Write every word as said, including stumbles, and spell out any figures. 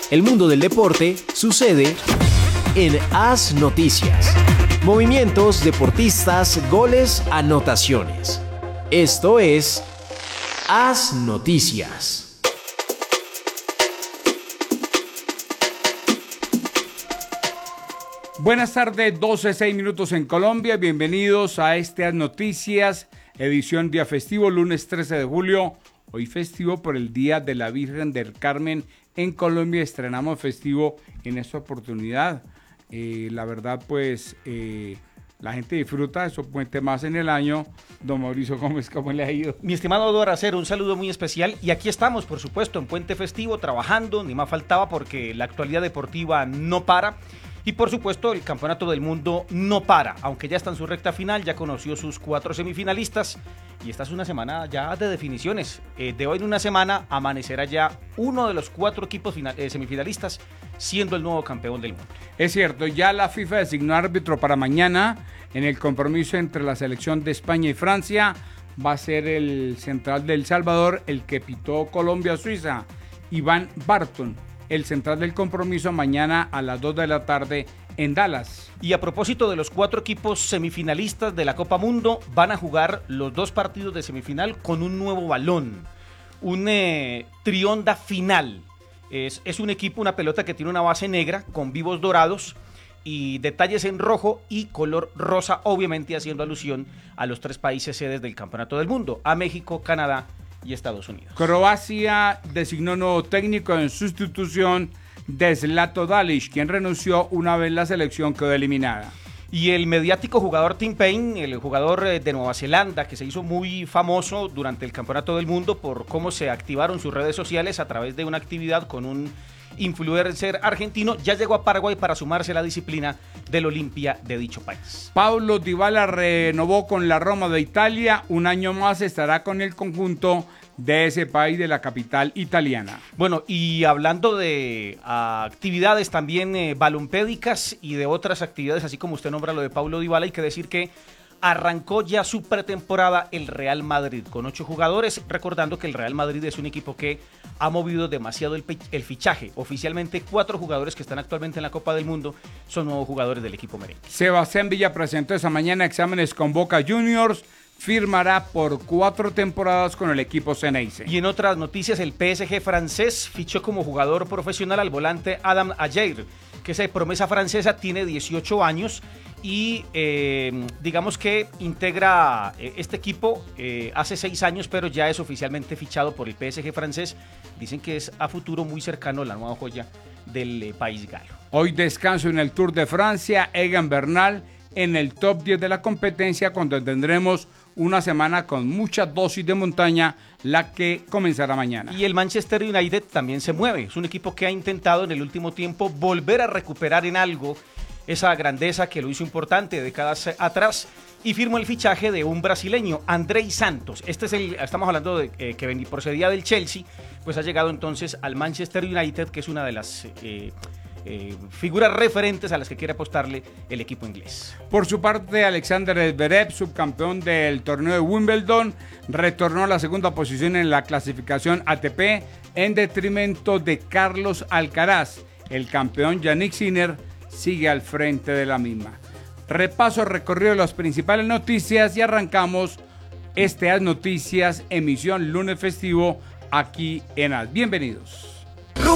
El mundo del deporte sucede en AS Noticias. Movimientos, deportistas, goles, anotaciones. Esto es AS Noticias. Buenas tardes, doce, seis minutos en Colombia. Bienvenidos a este AS Noticias, edición día festivo, lunes trece de julio. Hoy festivo por el Día de la Virgen del Carmen en Colombia. Estrenamos festivo en esta oportunidad. Eh, la verdad, pues, eh, la gente disfruta, eso puente más en el año. Don Mauricio Gómez, ¿cómo le ha ido? Mi estimado Eduardo Acero, un saludo muy especial. Y aquí estamos, por supuesto, en puente festivo, trabajando, ni más faltaba, porque la actualidad deportiva no para. Y por supuesto el Campeonato del Mundo no para, aunque ya está en su recta final, ya conoció sus cuatro semifinalistas y esta es una semana ya de definiciones. Eh, de hoy en una semana amanecerá ya uno de los cuatro equipos final, eh, semifinalistas siendo el nuevo campeón del mundo. Es cierto, ya la FIFA designó árbitro para mañana en el compromiso entre la selección de España y Francia. Va a ser el central de El Salvador, el que pitó Colombia-Suiza, Iván Barton. El central del compromiso mañana a las dos de la tarde en Dallas. Y a propósito de los cuatro equipos semifinalistas de la Copa Mundo, van a jugar los dos partidos de semifinal con un nuevo balón, un eh, trionda final. Es, es un equipo, una pelota que tiene una base negra con vivos dorados y detalles en rojo y color rosa, obviamente haciendo alusión a los tres países sedes del Campeonato del Mundo, a México, Canadá y Estados Unidos. Croacia designó nuevo técnico en sustitución de Zlatko Dalic, quien renunció una vez la selección quedó eliminada. Y el mediático jugador Tim Payne, el jugador de Nueva Zelanda, que se hizo muy famoso durante el Campeonato del Mundo por cómo se activaron sus redes sociales a través de una actividad con un influencer argentino, ya llegó a Paraguay para sumarse a la disciplina del Olimpia de dicho país. Paulo Dybala renovó con la Roma de Italia, un año más estará con el conjunto de ese país, de la capital italiana. Bueno, y hablando de uh, actividades también eh, balompédicas y de otras actividades, así como usted nombra lo de Paulo Dybala, hay que decir que arrancó ya su pretemporada el Real Madrid con ocho jugadores, recordando que el Real Madrid es un equipo que ha movido demasiado el, el fichaje. Oficialmente cuatro jugadores que están actualmente en la Copa del Mundo son nuevos jugadores del equipo merengue. Sebastián Villa presentó esa mañana exámenes con Boca Juniors, firmará por cuatro temporadas con el equipo Ceneice. Y en otras noticias, el P S G francés fichó como jugador profesional al volante Adam Ajer, que esa promesa francesa tiene dieciocho años y eh, digamos que integra eh, este equipo eh, hace seis años, pero ya es oficialmente fichado por el P S G francés. Dicen que es a futuro muy cercano la nueva joya del eh, país galo. Hoy descanso en el Tour de Francia, Egan Bernal en el top diez de la competencia, cuando tendremos una semana con mucha dosis de montaña, la que comenzará mañana. Y el Manchester United también se mueve. Es un equipo que ha intentado en el último tiempo volver a recuperar en algo esa grandeza que lo hizo importante décadas atrás y firmó el fichaje de un brasileño, Andrei Santos. Este es el, estamos hablando de eh, que procedía del Chelsea, pues ha llegado entonces al Manchester United, que es una de las eh, eh, figuras referentes a las que quiere apostarle el equipo inglés. Por su parte, Alexander Zverev, subcampeón del torneo de Wimbledon, retornó a la segunda posición en la clasificación A T P en detrimento de Carlos Alcaraz. El campeón Yannick Sinner sigue al frente de la misma. Repaso recorrido de las principales noticias y arrancamos este AS Noticias, emisión lunes festivo aquí en AS. Bienvenidos.